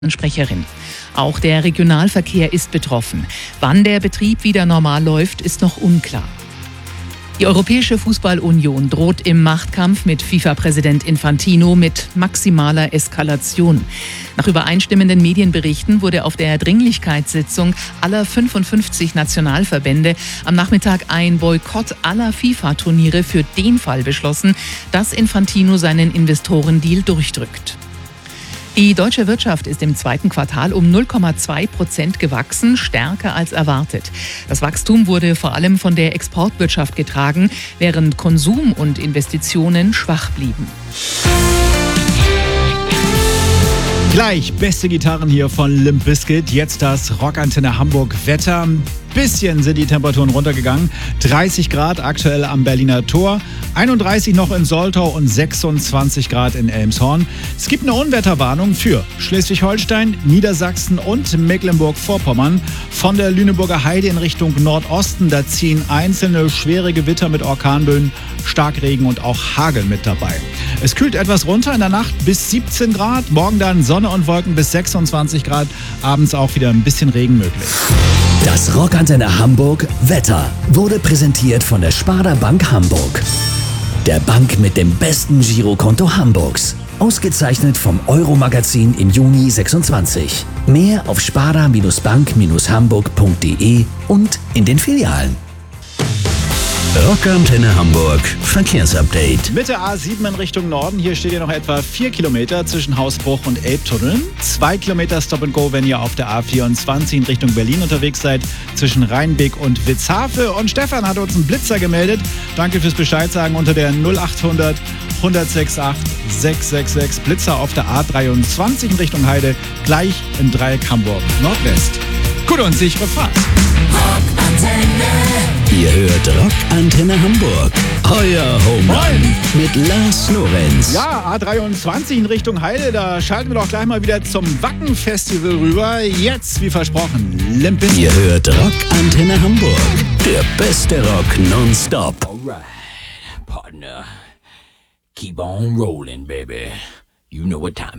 Sprecherin. Auch der Regionalverkehr ist betroffen. Wann der Betrieb wieder normal läuft, ist noch unklar. Die Europäische Fußballunion droht im Machtkampf mit FIFA-Präsident Infantino mit maximaler Eskalation. Nach übereinstimmenden Medienberichten wurde auf der Dringlichkeitssitzung aller 55 Nationalverbände am Nachmittag ein Boykott aller FIFA-Turniere für den Fall beschlossen, dass Infantino seinen Investorendeal durchdrückt. Die deutsche Wirtschaft ist im zweiten Quartal um 0,2% gewachsen, stärker als erwartet. Das Wachstum wurde vor allem von der Exportwirtschaft getragen, während Konsum und Investitionen schwach blieben. Gleich beste Gitarren hier von Limp Bizkit. Jetzt das Rockantenne Hamburg Wetter. Ein bisschen sind die Temperaturen runtergegangen. 30 Grad aktuell am Berliner Tor, 31 noch in Soltau und 26 Grad in Elmshorn. Es gibt eine Unwetterwarnung für Schleswig-Holstein, Niedersachsen und Mecklenburg-Vorpommern. Von der Lüneburger Heide in Richtung Nordosten, da ziehen einzelne schwere Gewitter mit Orkanböen, Starkregen und auch Hagel mit dabei. Es kühlt etwas runter in der Nacht bis 17 Grad, morgen dann Sonne und Wolken bis 26 Grad, abends auch wieder ein bisschen Regen möglich. Das Rockantenne Hamburg Wetter wurde präsentiert von der Sparda Bank Hamburg. Der Bank mit dem besten Girokonto Hamburgs. Ausgezeichnet vom Euro-Magazin im Juni 26. Mehr auf sparda-bank-hamburg.de und in den Filialen. Rockantenne Hamburg Verkehrsupdate. Mit der A7 in Richtung Norden, hier steht ihr noch etwa 4 Kilometer zwischen Hausbruch und Elbtunneln. 2 Kilometer Stop and Go, wenn ihr auf der A24 in Richtung Berlin unterwegs seid, zwischen Rheinbeck und Witzhafe. Und Stefan hat uns einen Blitzer gemeldet. Danke fürs Bescheid sagen unter der 0800 168 666. Blitzer auf der A23 in Richtung Heide, gleich im Dreieck Hamburg Nordwest. Gute und sichere Fahrt. Ihr hört Rockantenne Hamburg. Euer Home Run mit Lars Lorenz. Ja, A23 in Richtung Heide, da schalten wir doch gleich mal wieder zum Wacken-Festival rüber. Jetzt, wie versprochen, Limp Bizkit. Ihr hört Rockantenne Hamburg. Der beste Rock nonstop. Alright, partner. Keep on rolling, baby. You know what time it is.